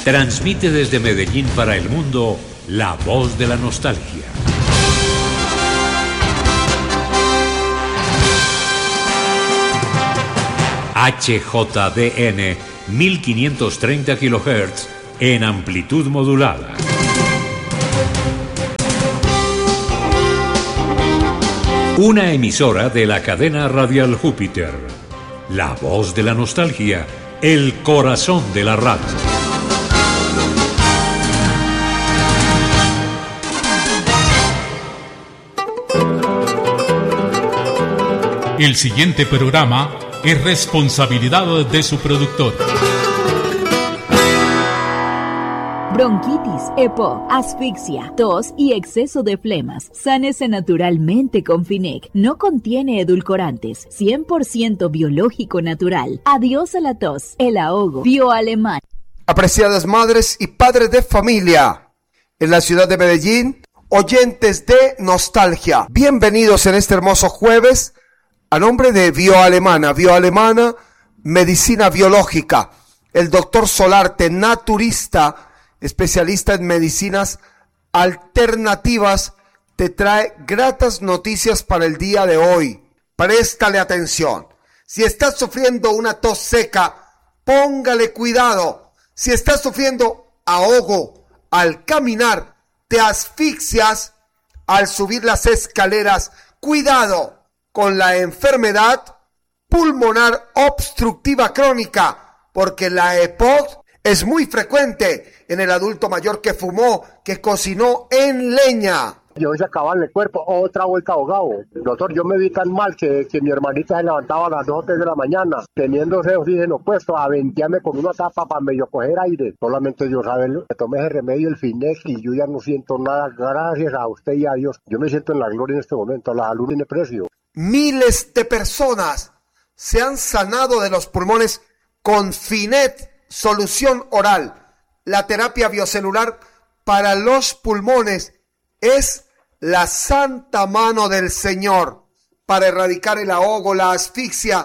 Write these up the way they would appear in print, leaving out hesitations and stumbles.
Transmite desde Medellín para el mundo la voz de la nostalgia. HJDN 1530 kHz en amplitud modulada. Una emisora de la cadena radial Júpiter. La voz de la nostalgia, el corazón de la radio. El siguiente programa es responsabilidad de su productor. Bronquitis, EPOC, asfixia, tos y exceso de flemas. Sánese naturalmente con Finec. No contiene edulcorantes. 100% biológico natural. Adiós a la tos, el ahogo. Bioalemán. Apreciadas madres y padres de familia en la ciudad de Medellín, oyentes de Nostalgia, bienvenidos en este hermoso jueves a nombre de Bioalemana, medicina biológica. El doctor Solarte, naturista, especialista en medicinas alternativas, te trae gratas noticias para el día de hoy. Préstale atención. Si estás sufriendo una tos seca, póngale cuidado. Si estás sufriendo ahogo al caminar, te asfixias al subir las escaleras, cuidado con la enfermedad pulmonar obstructiva crónica, porque la EPOC es muy frecuente en el adulto mayor que fumó, que cocinó en leña. Yo se acababa el cuerpo, otra vuelta ahogado. Doctor, yo me vi tan mal que mi hermanita se levantaba a las 2 o 3 de la mañana, teniendo ese oxígeno puesto, a ventearme con una tapa para medio coger aire. Solamente Dios sabe, me tomé ese remedio, el Finec, y yo ya no siento nada, gracias a usted y a Dios. Yo me siento en la gloria en este momento, la salud tiene precio. Miles de personas se han sanado de los pulmones con Finet, solución oral. La terapia biocelular para los pulmones es la santa mano del Señor para erradicar el ahogo, la asfixia.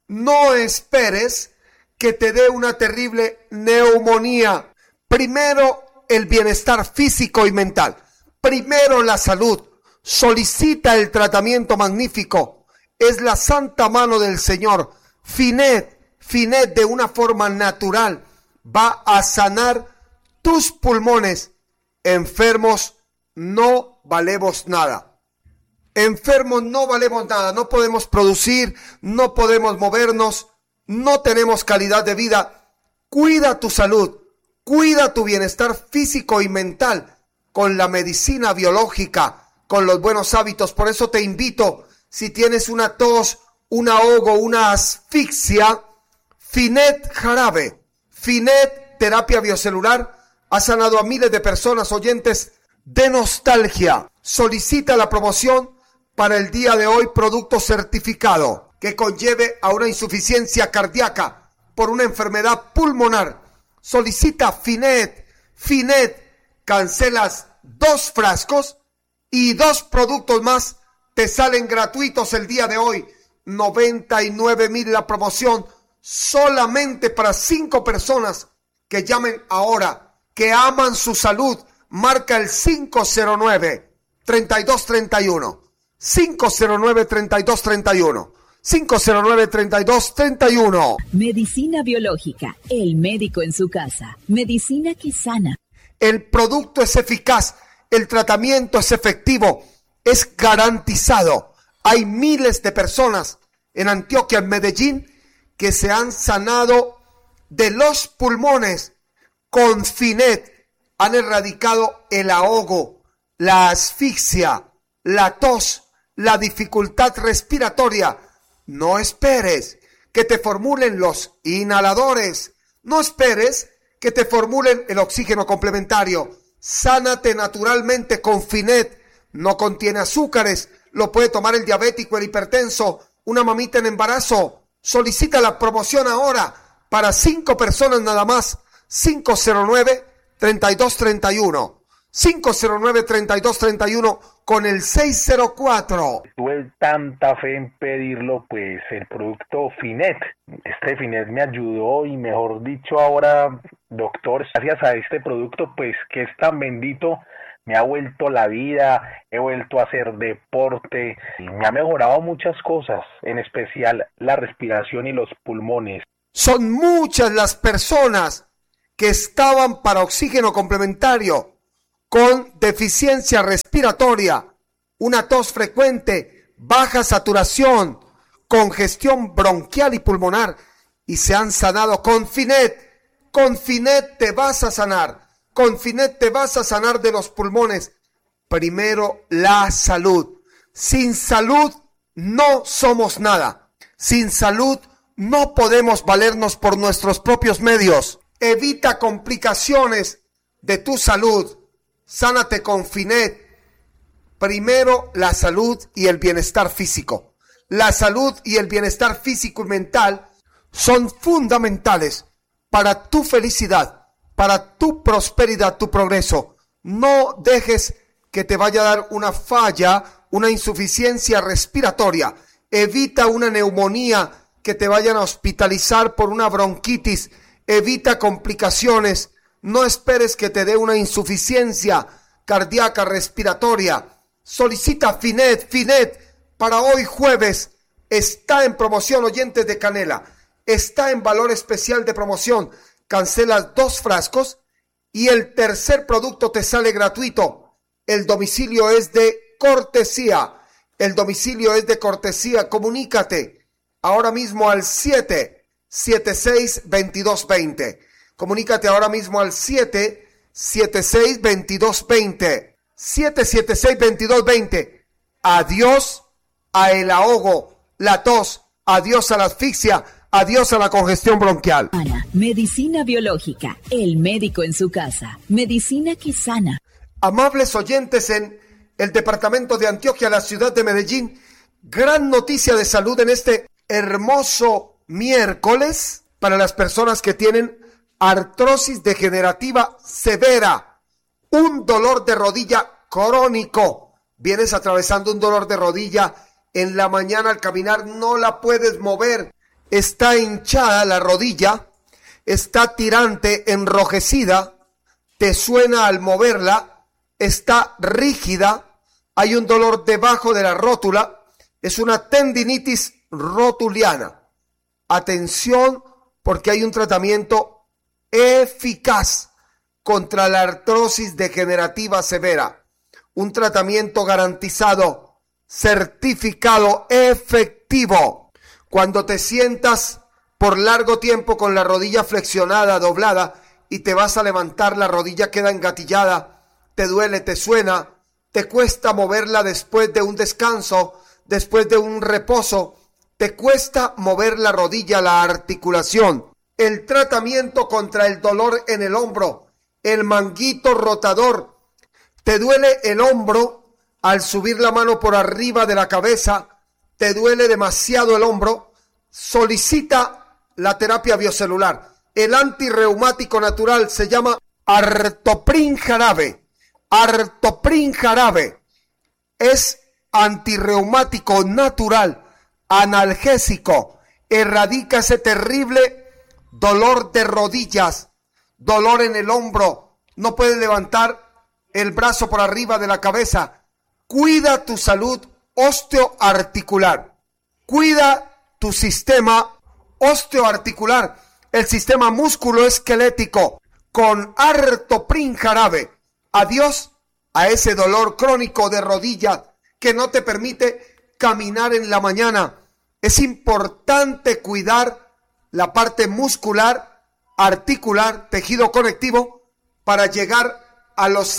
No esperes que te dé una terrible neumonía. Primero el bienestar físico y mental. Primero la salud. Solicita el tratamiento magnífico. Es la santa mano del Señor. Finet de una forma natural va a sanar tus pulmones. Enfermos no valemos nada. Enfermos no valemos nada. No podemos producir, no podemos movernos, no tenemos calidad de vida. Cuida tu salud, cuida tu bienestar físico y mental con la medicina biológica, con los buenos hábitos. Por eso te invito, si tienes una tos, un ahogo, una asfixia, Finet jarabe, Finet terapia biocelular, ha sanado a miles de personas, oyentes de Nostalgia. Solicita la promoción para el día de hoy, producto certificado que conlleve a una insuficiencia cardíaca por una enfermedad pulmonar. Solicita Finet, cancelas 2 frascos y 2 productos más te salen gratuitos el día de hoy. 99,000 la promoción, solamente para 5 personas que llamen ahora, que aman su salud. Marca el 509-3231. 509-3231. 509-3231. Medicina biológica, el médico en su casa. Medicina que sana. El producto es eficaz, el tratamiento es efectivo, es garantizado. Hay miles de personas en Antioquia, en Medellín, que se han sanado de los pulmones con Finet. Han erradicado el ahogo, la asfixia, la tos, la dificultad respiratoria. No esperes que te formulen los inhaladores. No esperes que te formulen el oxígeno complementario. Sánate naturalmente con Finet. No contiene azúcares. Lo puede tomar el diabético, el hipertenso, una mamita en embarazo. Solicita la promoción ahora para 5 personas nada más. 509-3231. 509-3231 con el 604. Tuve tanta fe en pedirlo, pues el producto Finet. Este Finet me ayudó y mejor dicho ahora Doctor, gracias a este producto, pues que es tan bendito, me ha vuelto la vida, he vuelto a hacer deporte, y me ha mejorado muchas cosas, en especial la respiración y los pulmones. Son muchas las personas que estaban para oxígeno complementario con deficiencia respiratoria, una tos frecuente, baja saturación, congestión bronquial y pulmonar, y se han sanado con Finet. Con Finet te vas a sanar. Con Finet te vas a sanar de los pulmones. Primero, la salud. Sin salud no somos nada. Sin salud no podemos valernos por nuestros propios medios. Evita complicaciones de tu salud. Sánate con Finet. Primero, la salud y el bienestar físico. La salud y el bienestar físico y mental son fundamentales para tu felicidad, para tu prosperidad, tu progreso. No dejes que te vaya a dar una falla, una insuficiencia respiratoria. Evita una neumonía, que te vayan a hospitalizar por una bronquitis. Evita complicaciones. No esperes que te dé una insuficiencia cardíaca respiratoria. Solicita Finet. Finet para hoy jueves está en promoción, oyentes de Canela. Está en valor especial de promoción. Cancelas 2 frascos y el tercer producto te sale gratuito. El domicilio es de cortesía. El domicilio es de cortesía. Comunícate ahora mismo al 776-2220. Comunícate ahora mismo al 776-2220. 776-2220. Adiós a el ahogo, la tos. Adiós a la asfixia. Adiós a la congestión bronquial. Medicina biológica, el médico en su casa. Medicina que sana. Amables oyentes en el departamento de Antioquia, la ciudad de Medellín, gran noticia de salud en este hermoso miércoles para las personas que tienen artrosis degenerativa severa, un dolor de rodilla crónico. Vienes atravesando un dolor de rodilla, en la mañana al caminar no la puedes mover. Está hinchada la rodilla, está tirante, enrojecida, te suena al moverla, está rígida, hay un dolor debajo de la rótula, es una tendinitis rotuliana. Atención, porque hay un tratamiento eficaz contra la artrosis degenerativa severa, un tratamiento garantizado, certificado, efectivo. Cuando te sientas por largo tiempo con la rodilla flexionada, doblada, y te vas a levantar, la rodilla queda engatillada, te duele, te suena, te cuesta moverla después de un descanso, después de un reposo, te cuesta mover la rodilla, la articulación. El tratamiento contra el dolor en el hombro, el manguito rotador, te duele el hombro al subir la mano por arriba de la cabeza, te duele demasiado el hombro, solicita la terapia biocelular. El antirreumático natural se llama Artoprin Jarabe. Artoprin Jarabe es antirreumático natural, analgésico, erradica ese terrible dolor de rodillas, dolor en el hombro, no puedes levantar el brazo por arriba de la cabeza. Cuida tu salud osteoarticular. Cuida tu sistema osteoarticular, el sistema musculoesquelético, con Artoprin Jarabe. Adiós a ese dolor crónico de rodilla que no te permite caminar en la mañana. Es importante cuidar la parte muscular, articular, tejido conectivo para llegar a los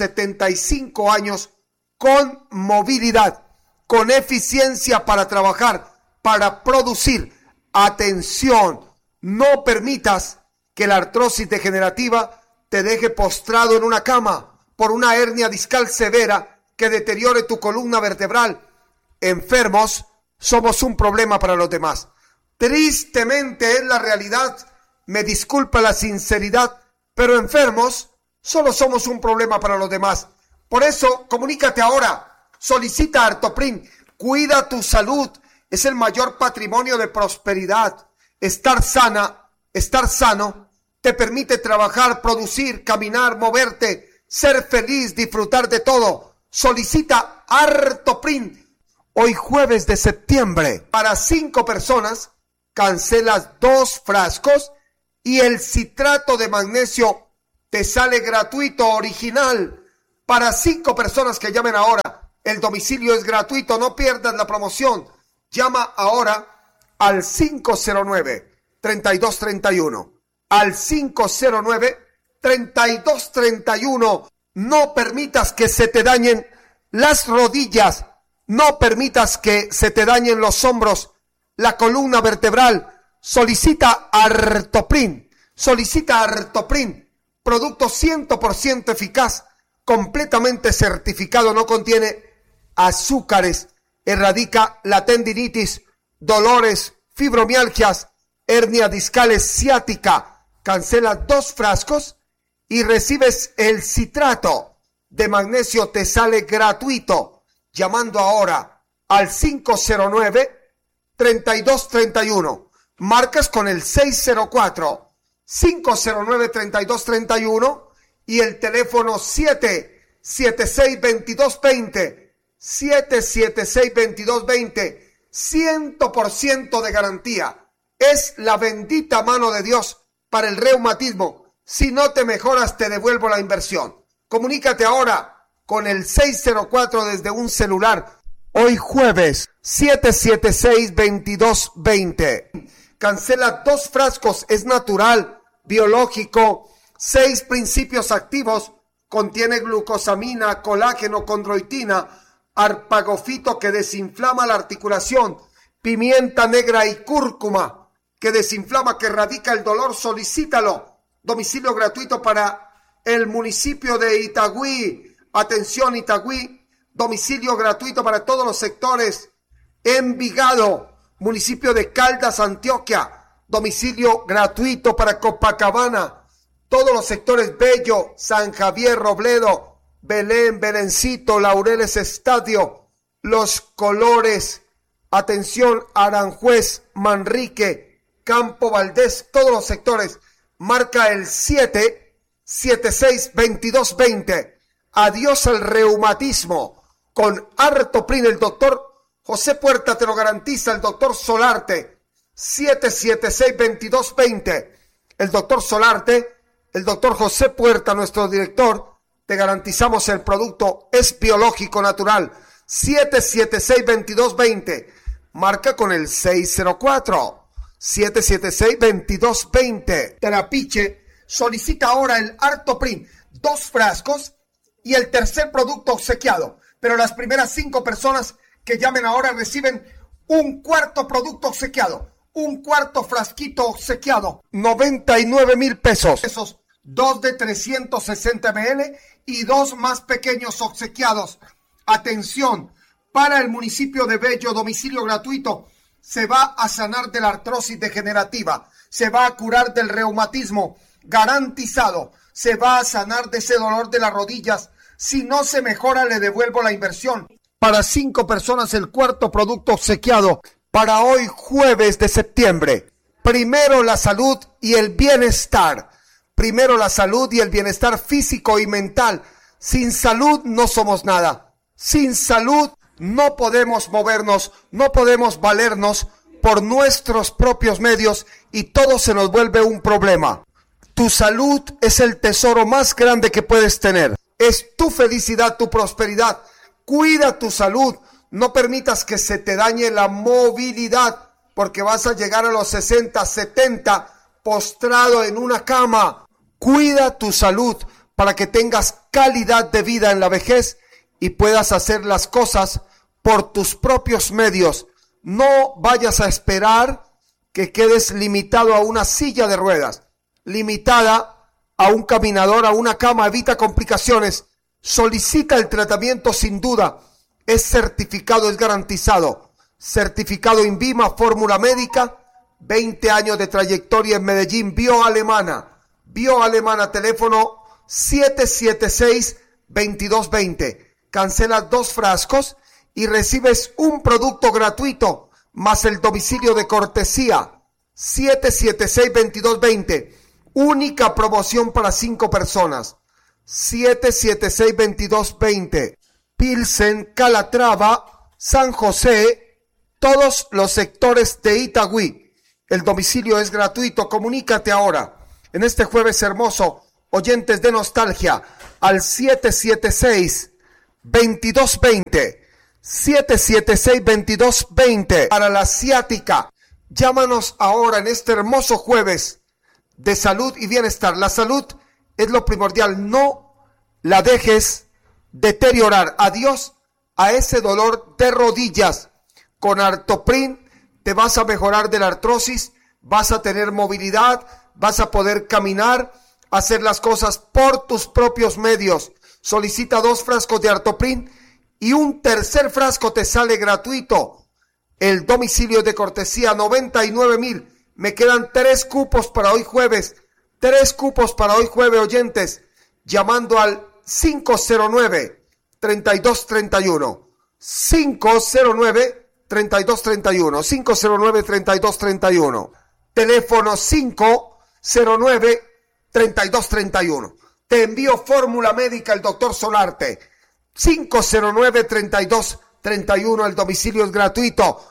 75 años con movilidad, con eficiencia para trabajar, para producir. Atención, no permitas que la artrosis degenerativa te deje postrado en una cama por una hernia discal severa que deteriore tu columna vertebral. Enfermos somos un problema para los demás. Tristemente es la realidad, me disculpa la sinceridad, pero enfermos solo somos un problema para los demás. Por eso, comunícate ahora, solicita Artoprin, cuida tu salud, es el mayor patrimonio de prosperidad. Estar sana, estar sano, te permite trabajar, producir, caminar, moverte, ser feliz, disfrutar de todo. Solicita Artoprin hoy jueves de septiembre. Para 5 personas, cancelas 2 frascos y el citrato de magnesio te sale gratuito, original. Para 5 personas que llamen ahora. El domicilio es gratuito, no pierdas la promoción. Llama ahora al 509-3231. Al 509-3231. No permitas que se te dañen las rodillas. No permitas que se te dañen los hombros, la columna vertebral. Solicita Artoprin. Solicita Artoprin. Producto 100% eficaz, completamente certificado, no contiene azúcares, erradica la tendinitis, dolores, fibromialgias, hernia discales, ciática. Cancela 2 frascos y recibes el citrato de magnesio, te sale gratuito, llamando ahora al 509-3231. Marcas con el 604-509-3231 y el teléfono 776-2220. 776-2220. 100% de garantía. Es la bendita mano de Dios para el reumatismo. Si no te mejoras, te devuelvo la inversión. Comunícate ahora con el 604 desde un celular. Hoy jueves, 776-2220. Cancela 2 frascos, es natural, biológico, 6 principios activos, contiene glucosamina, colágeno, condroitina, arpagofito que desinflama la articulación, pimienta negra y cúrcuma que desinflama, que erradica el dolor. Solicítalo. Domicilio gratuito para el municipio de Itagüí. Atención, Itagüí. Domicilio gratuito para todos los sectores. Envigado, municipio de Caldas, Antioquia. Domicilio gratuito para Copacabana. Todos los sectores: Bello, San Javier, Robledo, Belén, Belencito, Laureles, Estadio, Los Colores. Atención, Aranjuez, Manrique, Campo Valdés, todos los sectores. Marca el 776-2220. Adiós al reumatismo. Con Artoprin, el doctor José Puerta te lo garantiza, el doctor Solarte. 776-2220. El doctor Solarte, el doctor José Puerta, nuestro director, te garantizamos el producto, es biológico, natural. 776-2220. Marca con el 604-776-2220. Terapiche solicita ahora el Artoprin, 2 frascos y el tercer producto obsequiado. Pero las primeras 5 personas que llamen ahora reciben un cuarto producto obsequiado, un cuarto frasquito obsequiado, 99,000 pesos. Esos 2 de 360 ml y 2 más pequeños obsequiados. Atención, para el municipio de Bello, domicilio gratuito. Se va a sanar de la artrosis degenerativa, se va a curar del reumatismo, garantizado. Se va a sanar de ese dolor de las rodillas. Si no se mejora, le devuelvo la inversión. Para 5 personas el cuarto producto obsequiado para hoy jueves de septiembre. Primero la salud y el bienestar. Primero la salud y el bienestar físico y mental. Sin salud no somos nada. Sin salud no podemos movernos, no podemos valernos por nuestros propios medios y todo se nos vuelve un problema. Tu salud es el tesoro más grande que puedes tener. Es tu felicidad, tu prosperidad. Cuida tu salud. No permitas que se te dañe la movilidad, porque vas a llegar a los 60, 70 postrado en una cama. Cuida tu salud para que tengas calidad de vida en la vejez y puedas hacer las cosas por tus propios medios. No vayas a esperar que quedes limitado a una silla de ruedas, limitada a un caminador, a una cama. Evita complicaciones. Solicita el tratamiento sin duda. Es certificado, es garantizado. Certificado INVIMA, fórmula médica, 20 años de trayectoria en Medellín, Bioalemana. Bioalemana, teléfono 776-2220. Cancela 2 frascos y recibes un producto gratuito, más el domicilio de cortesía. 776-2220. Única promoción para 5 personas. 776-2220. Pilsen, Calatrava, San José, todos los sectores de Itagüí. El domicilio es gratuito. Comunícate ahora, en este jueves hermoso, oyentes de Nostalgia, al 776-2220. 776-2220. Para la asiática, llámanos ahora en este hermoso jueves de salud y bienestar. La salud es lo primordial. No la dejes deteriorar. Adiós a ese dolor de rodillas. Con Artoprin te vas a mejorar de la artrosis, vas a tener movilidad, vas a poder caminar, hacer las cosas por tus propios medios. Solicita 2 frascos de Artoprin y un tercer frasco te sale gratuito. El domicilio de cortesía, 99,000. Me quedan 3 cupos para hoy jueves. 3 cupos para hoy jueves, oyentes. Llamando al 509-3231. 509-3231. 509-3231. Teléfono 509-3231. Te envío fórmula médica el doctor Solarte. 509-3231. El domicilio es gratuito.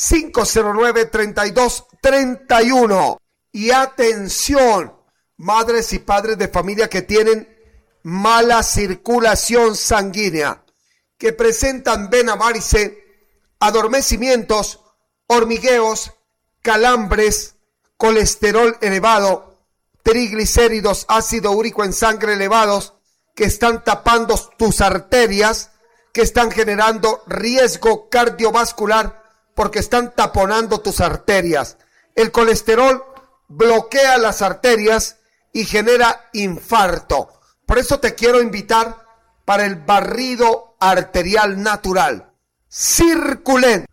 509-3231. Y atención, madres y padres de familia que tienen mala circulación sanguínea, que presentan vena varice, adormecimientos, hormigueos, calambres, colesterol elevado, triglicéridos, ácido úrico en sangre elevados, que están tapando tus arterias, que están generando riesgo cardiovascular porque están taponando tus arterias. El colesterol bloquea las arterias y genera infarto. Por eso te quiero invitar para el barrido arterial natural. Circulen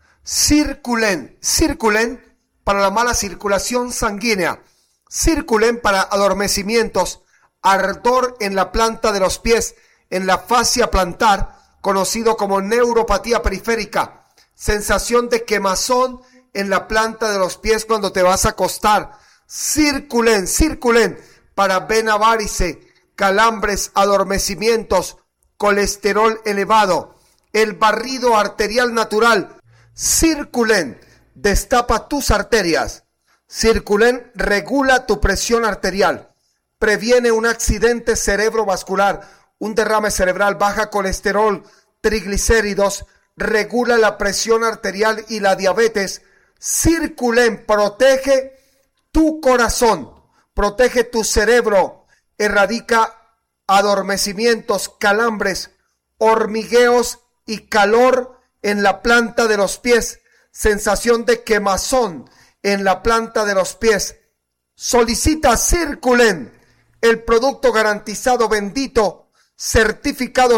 para la mala circulación sanguínea. Circulen para adormecimientos, ardor en la planta de los pies, en la fascia plantar, conocido como neuropatía periférica, sensación de quemazón en la planta de los pies cuando te vas a acostar. Circulen para vena varice, calambres, adormecimientos, colesterol elevado, el barrido arterial natural. Circulen destapa tus arterias. Circulen regula tu presión arterial, previene un accidente cerebrovascular, un derrame cerebral, baja colesterol, triglicéridos, regula la presión arterial y la diabetes. Circulen protege tu corazón, protege tu cerebro, erradica adormecimientos, calambres, hormigueos y calor en la planta de los pies, sensación de quemazón en la planta de los pies. Solicita Circulen, el producto garantizado, bendito, certificado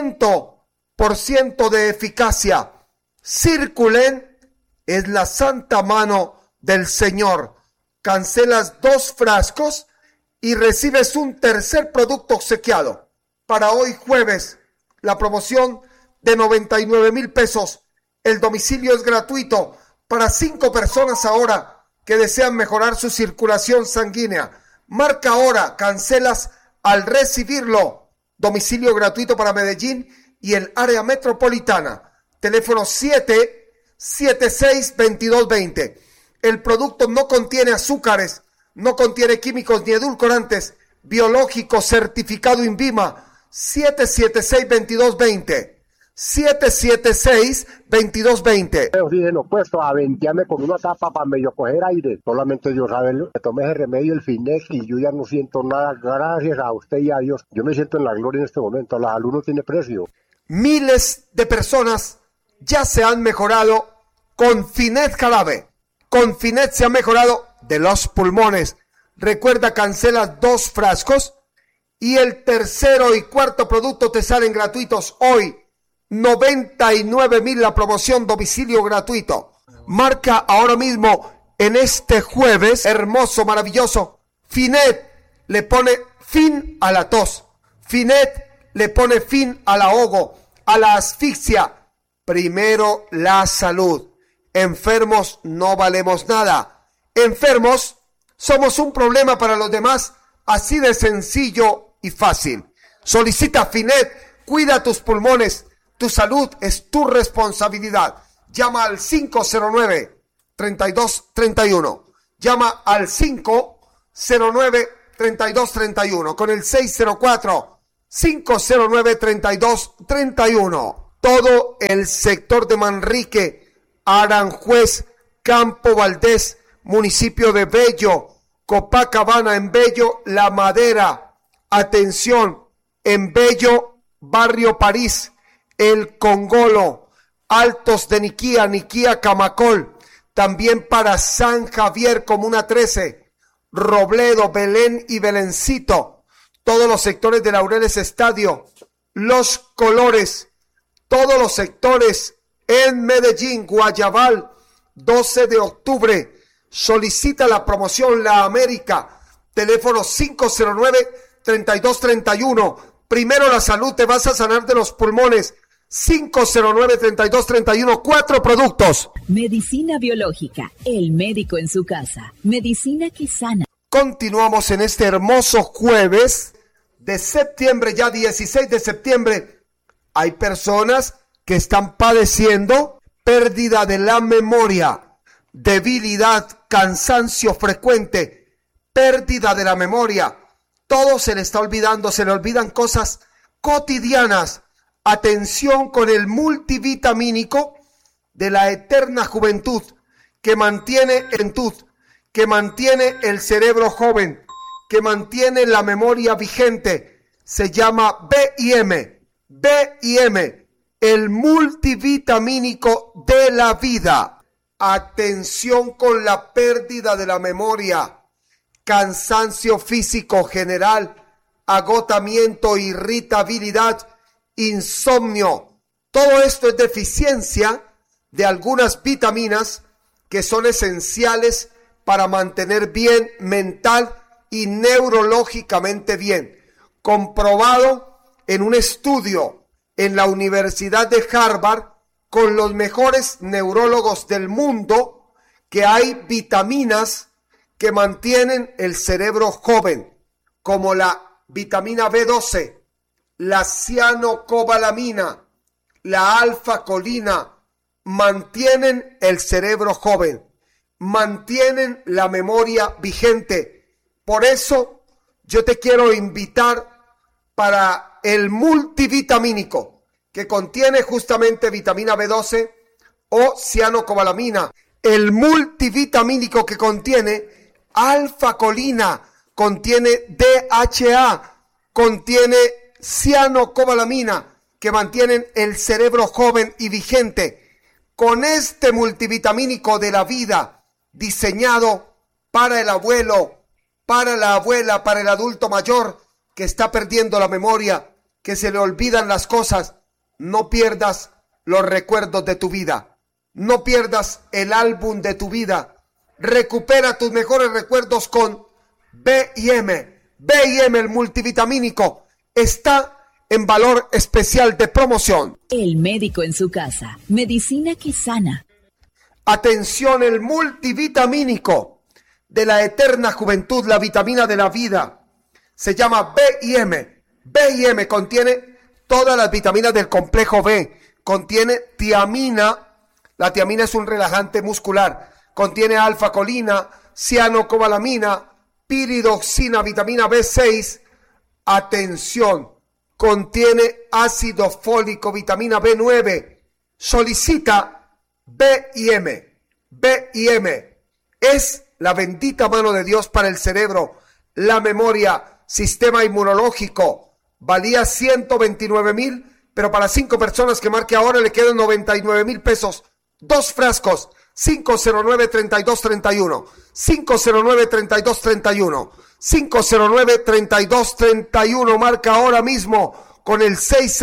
100% de eficacia. Circulen es la santa mano del Señor. Cancelas 2 frascos y recibes un tercer producto obsequiado. Para hoy jueves, la promoción de 99,000 pesos. El domicilio es gratuito para 5 personas ahora que desean mejorar su circulación sanguínea. Marca ahora, cancelas al recibirlo. Domicilio gratuito para Medellín y el área metropolitana. Teléfono 776-2220. El producto no contiene azúcares, no contiene químicos ni edulcorantes. Biológico certificado INVIMA. 776-2220. 776-2220. Oxígeno puesto a ventearme con una tapa para medio coger aire. Solamente Dios sabe, me tomé ese remedio, el Finex, y yo ya no siento nada. Gracias a usted y a Dios. Yo me siento en la gloria en este momento. La salud no tiene precio. Miles de personas ya se han mejorado con Finet Jarabe. Con Finet se ha mejorado de los pulmones. Recuerda, cancelas 2 frascos y el tercero y cuarto producto te salen gratuitos hoy. 99,000 la promoción, domicilio gratuito. Marca ahora mismo en este jueves hermoso, maravilloso. Finet le pone fin a la tos. Finet le pone fin al ahogo, a la asfixia. Primero la salud. Enfermos no valemos nada. Enfermos somos un problema para los demás Así de sencillo y fácil. Solicita Finet, cuida tus pulmones, tu salud es tu responsabilidad. Llama al 509-3231. Llama al 509-3231 con el 604-509-3231. Todo el sector de Manrique, Aranjuez, Campo Valdés, municipio de Bello, Copacabana, en Bello, La Madera. Atención, en Bello, Barrio París, El Congolo, Altos de Niquía, Niquía, Camacol. También para San Javier, Comuna 13, Robledo, Belén y Belencito. Todos los sectores de Laureles Estadio, Los Colores, todos los sectores en Medellín, Guayabal, 12 de octubre. Solicita la promoción La América, teléfono 509-3231. Primero la salud, te vas a sanar de los pulmones. 509-3231, 4 productos. Medicina biológica, el médico en su casa. Medicina que sana. Continuamos en este hermoso jueves de septiembre, ya 16 de septiembre. Hay personas que están padeciendo pérdida de la memoria, debilidad, cansancio frecuente, pérdida de la memoria. Todo se le está olvidando, se le olvidan cosas cotidianas. Atención con el multivitamínico de la eterna juventud, que mantiene el cerebro joven, que mantiene la memoria vigente. Se llama B&M, el multivitamínico de la vida. Atención con la pérdida de la memoria, cansancio físico general, agotamiento, irritabilidad, insomnio. Todo esto es deficiencia de algunas vitaminas que son esenciales para mantener bien mental y neurológicamente bien. Comprobado en un estudio en la Universidad de Harvard con los mejores neurólogos del mundo, que hay vitaminas que mantienen el cerebro joven, como la vitamina B12, la cianocobalamina, la alfa-colina, mantienen el cerebro joven, mantienen la memoria vigente. Por eso yo te quiero invitar para el multivitamínico, que contiene justamente vitamina B12 o cianocobalamina, el multivitamínico que contiene alfa-colina, contiene DHA, contiene cianocobalamina, que mantienen el cerebro joven y vigente. Con este multivitamínico de la vida, diseñado para el abuelo, para la abuela, para el adulto mayor que está perdiendo la memoria, que se le olvidan las cosas, no pierdas los recuerdos de tu vida, no pierdas el álbum de tu vida. Recupera tus mejores recuerdos con B&M. B&M, el multivitamínico, está en valor especial de promoción. El médico en su casa. Medicina que sana. Atención, el multivitamínico de la eterna juventud, la vitamina de la vida, se llama B&M. B&M contiene todas las vitaminas del complejo B. Contiene tiamina. La tiamina es un relajante muscular. Contiene alfa-colina, cianocobalamina, piridoxina, vitamina B6. Atención, contiene ácido fólico, vitamina B9. Solicita B&M. B&M es la bendita mano de Dios para el cerebro, la memoria, sistema inmunológico. Valía 129,000, pero para 5 personas que marque ahora le quedan 99,000 pesos. 2 frascos, 509-3231, 509-3231, 509-3231, marca ahora mismo con el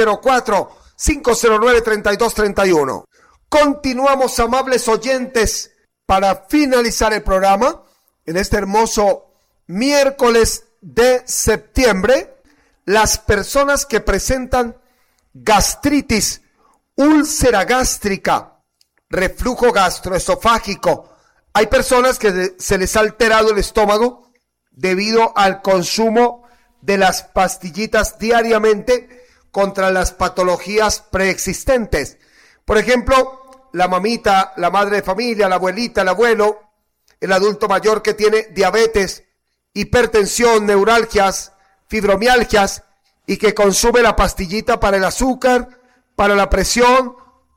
604-509-3231. Continuamos, amables oyentes, para finalizar el programa en este hermoso miércoles de septiembre. Las personas que presentan gastritis, úlcera gástrica, reflujo gastroesofágico, hay personas que se les ha alterado el estómago, debido al consumo de las pastillitas diariamente contra las patologías preexistentes. Por ejemplo, la mamita, la madre de familia, la abuelita, el abuelo, el adulto mayor que tiene diabetes, hipertensión, neuralgias, fibromialgias y que consume la pastillita para el azúcar, para la presión,